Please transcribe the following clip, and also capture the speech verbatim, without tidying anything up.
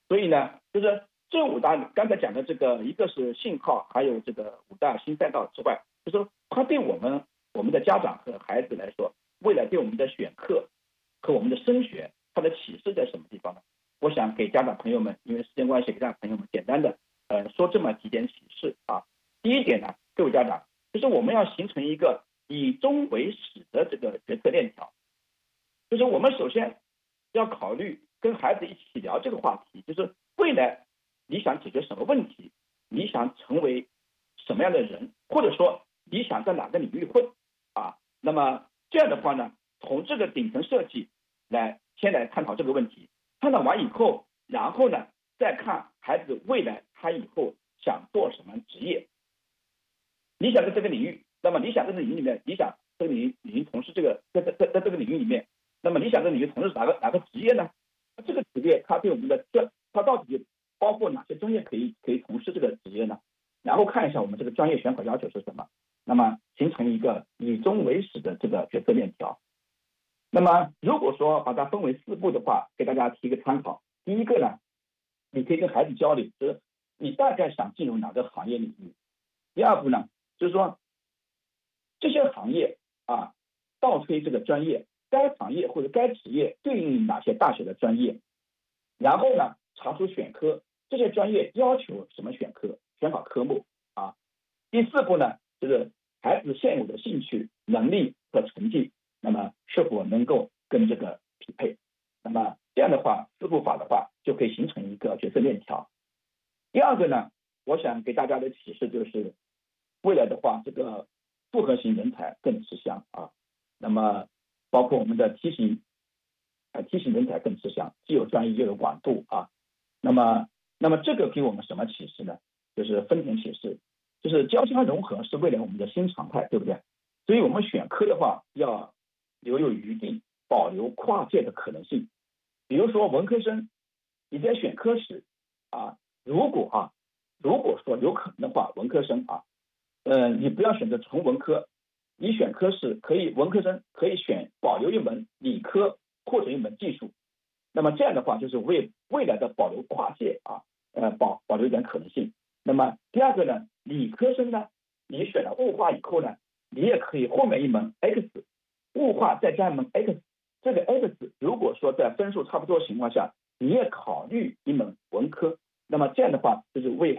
所以呢，就是这五大刚才讲的这个，一个是信号，还有这个五大新赛道之外，就是它对我们我们的家长和孩子来说，未来对我们的选课和我们的升学，它的启示在什么地方呢？我想给家长朋友们，因为时间关系，给家长朋友们简单的呃说这么几点启示啊。第一点呢，各位家长，就是我们要形成一个以终为始的这个决策链条，就是我们首先要考虑跟孩子一起聊这个话题，就是未来你想解决什么问题，你想成为什么样的人，或者说你想在哪个领域混啊？那么这样的话呢，从这个顶层设计来先来探讨这个问题，探讨完以后，然后呢再看孩子未来他以后想做什么职业。你想在这个领域，那么你想在这个领域里面，你想这个领域领域从事这个在在在在这个领域里面，那么你想在领域从事哪个哪个职业呢？这个职业它对我们的专，它到底包括哪些专业可以可以从事这个职业呢？然后看一下我们这个专业选考要求是什么，那么形成一个以终为始的这个决策链条。那么如果说把它分为四步的话，给大家提一个参考。第一个呢，你可以跟孩子交流，就是你大概想进入哪个行业领域。第二步呢，就是说这些行业啊，倒推这个专业，该行业或者该职业对应哪些大学的专业，然后呢查出选科，这些专业要求什么选科，选考科目啊。第四步呢，就是孩子现有的兴趣、能力和成绩，那么是否能够跟这个匹配。那么这样的话，四步法的话就可以形成一个决策链条。第二个呢，我想给大家的启示就是，未来的话，这个复合型人才更吃香啊。那么包括我们的梯形，呃，梯形人才更吃香，既有专业又有广度啊。那么，那么这个给我们什么启示呢？就是分点启示，就是交叉融合是未来我们的新常态，对不对？所以我们选科的话，要留有余地，保留跨界的可能性。比如说文科生，你在选科时啊，如果啊，如果说有可能的话，文科生啊，呃，你不要选择纯文科，你选科时可以，文科生可以选保留一门理科或者一门技术。那么这样的话，就是为未来的保留跨界啊，呃，保保留一点可能性。那么第二个呢，理科生呢，你选了物化以后呢，你也可以后面一门 X， 物化再加一门 X， 这个 X 如果说在分数差不多的情况下，你也考虑一门文科。那么这样的话，就是为